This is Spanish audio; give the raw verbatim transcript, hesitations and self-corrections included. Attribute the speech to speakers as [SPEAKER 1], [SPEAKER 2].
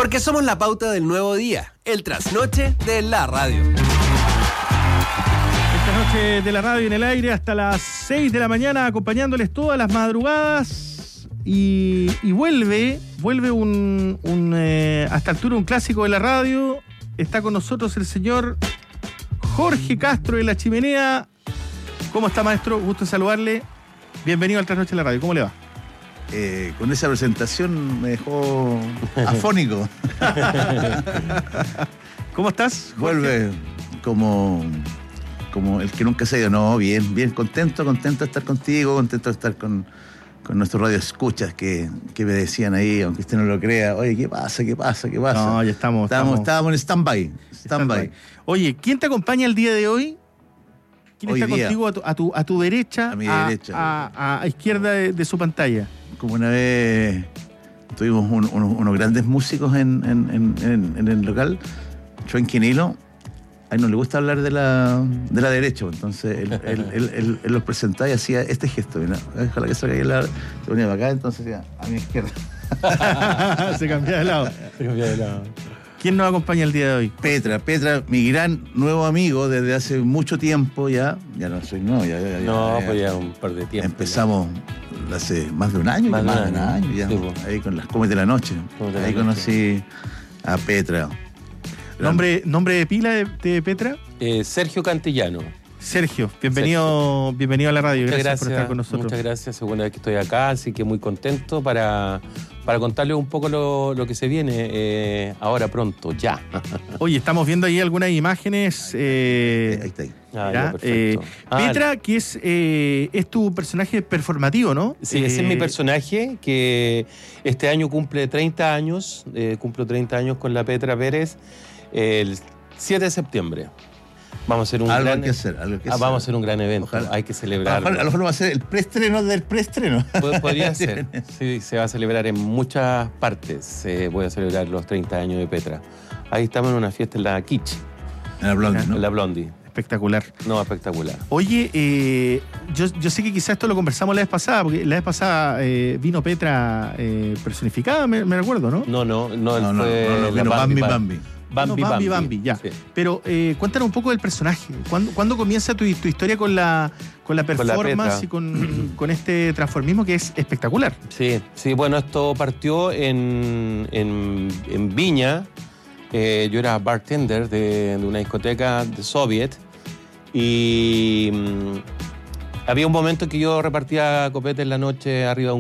[SPEAKER 1] Porque somos la pauta del nuevo día, el trasnoche de la radio.
[SPEAKER 2] Esta noche de la radio en el aire hasta las seis de la mañana, acompañándoles todas las madrugadas. Y, y vuelve, vuelve un, un eh, a esta altura un clásico de la radio. Está con nosotros el señor Jorge Castro de La Chimenea. ¿Cómo está, maestro? Gusto saludarle. Bienvenido al Trasnoche de la radio. ¿Cómo le va?
[SPEAKER 3] Eh, con esa presentación me dejó afónico.
[SPEAKER 2] ¿Cómo estás, Jorge?
[SPEAKER 3] Vuelve como, como el que nunca se ha ido. No, bien, bien, contento, contento de estar contigo, contento de estar con, con nuestros radioescuchas que, que me decían ahí, aunque usted no lo crea, oye, ¿qué pasa? ¿Qué pasa? ¿Qué pasa?
[SPEAKER 2] No, ya estamos.
[SPEAKER 3] Estábamos,
[SPEAKER 2] estamos,
[SPEAKER 3] estábamos en stand-by. Stand-by.
[SPEAKER 2] stand-by. Oye, ¿quién te acompaña el día de hoy? ¿Quién
[SPEAKER 3] Hoy
[SPEAKER 2] está
[SPEAKER 3] día,
[SPEAKER 2] contigo a tu, a tu, a tu derecha?
[SPEAKER 3] A mi
[SPEAKER 2] a,
[SPEAKER 3] derecha.
[SPEAKER 2] A, a, a izquierda de, de su pantalla.
[SPEAKER 3] Como una vez tuvimos un, unos, unos grandes músicos en, en, en, en, en el local, Chuenquinilo. A él no le gusta hablar de la, de la derecha, entonces él, él, él, él, él los presentaba y hacía este gesto. Mira, ojalá que salga ahí la, se ponía para acá, entonces ya, a mi izquierda.
[SPEAKER 2] Se cambiaba de lado.
[SPEAKER 4] Se cambiaba de lado.
[SPEAKER 2] ¿Quién nos acompaña el día de hoy?
[SPEAKER 3] Petra, Petra, mi gran nuevo amigo desde hace mucho tiempo ya. Ya no soy nuevo, ya, ya,
[SPEAKER 4] No,
[SPEAKER 3] ya,
[SPEAKER 4] pues ya un par de tiempo.
[SPEAKER 3] Empezamos ya. Hace más de un año,
[SPEAKER 4] más,
[SPEAKER 3] más
[SPEAKER 4] de un año,
[SPEAKER 3] año ya.
[SPEAKER 4] Sí, pues.
[SPEAKER 3] Ahí con las comes de la noche.
[SPEAKER 4] Comes de la
[SPEAKER 3] ahí
[SPEAKER 4] noche.
[SPEAKER 3] conocí a Petra.
[SPEAKER 2] ¿Nombre, nombre de pila de, de Petra?
[SPEAKER 4] Eh, Sergio Cantillano.
[SPEAKER 2] Sergio, bienvenido, Sergio. bienvenido a la radio.
[SPEAKER 4] Muchas
[SPEAKER 2] Gracias,
[SPEAKER 4] gracias
[SPEAKER 2] por estar con nosotros.
[SPEAKER 4] Muchas gracias, segunda vez que estoy acá, así que muy contento para, para contarles un poco lo, lo que se viene eh, ahora pronto, ya.
[SPEAKER 2] Oye, estamos viendo ahí algunas imágenes. Eh,
[SPEAKER 3] Ahí está ahí.
[SPEAKER 4] Ah,
[SPEAKER 2] ya,
[SPEAKER 4] ya, perfecto.
[SPEAKER 2] eh,
[SPEAKER 4] Ah,
[SPEAKER 2] Petra, que es, eh, es tu personaje performativo, ¿no?
[SPEAKER 4] Sí,
[SPEAKER 2] eh,
[SPEAKER 4] ese es mi personaje, que este año cumple treinta años, eh, cumplo treinta años con la Petra Pérez, el siete de septiembre. Vamos a hacer un
[SPEAKER 3] Algo
[SPEAKER 4] gran
[SPEAKER 3] hay que hacer, algo hay que
[SPEAKER 4] ah,
[SPEAKER 3] hacer.
[SPEAKER 4] vamos a hacer un gran evento,
[SPEAKER 3] Ojalá.
[SPEAKER 4] hay que
[SPEAKER 3] A lo
[SPEAKER 4] celebrarlo.
[SPEAKER 3] mejor, a lo mejor va a ser el preestreno del preestreno.
[SPEAKER 4] Pod- Podría ser, sí, se va a celebrar en muchas partes. Eh, voy a celebrar los treinta años de Petra. Ahí estamos en una fiesta en la Kitsch,
[SPEAKER 3] En la Blondie, ¿no?
[SPEAKER 4] en la Blondie.
[SPEAKER 2] Espectacular.
[SPEAKER 4] No, espectacular.
[SPEAKER 2] Oye, eh, yo, yo sé que quizás esto lo conversamos la vez pasada, porque la vez pasada eh, vino Petra eh, personificada, me, me recuerdo, ¿no?
[SPEAKER 4] No, no, no, él
[SPEAKER 3] No, no,
[SPEAKER 4] fue
[SPEAKER 3] no, no,
[SPEAKER 4] la
[SPEAKER 3] vino Bambi,
[SPEAKER 4] Bam-
[SPEAKER 3] Bambi.
[SPEAKER 4] Bambi,
[SPEAKER 2] No, Bambi,
[SPEAKER 4] Bambi,
[SPEAKER 2] Bambi, ya.
[SPEAKER 4] Sí.
[SPEAKER 2] Pero eh, cuéntanos un poco del personaje. ¿Cuándo, cuándo comienza tu, tu historia con la, con la
[SPEAKER 4] Con la
[SPEAKER 2] performance
[SPEAKER 4] Petra.
[SPEAKER 2] y con, con este transformismo que es espectacular?
[SPEAKER 4] Sí, sí, bueno, esto partió en, en, en Viña. Eh, yo era bartender de, de una discoteca de Soviet y mm, había un momento que yo repartía copete en la noche arriba de un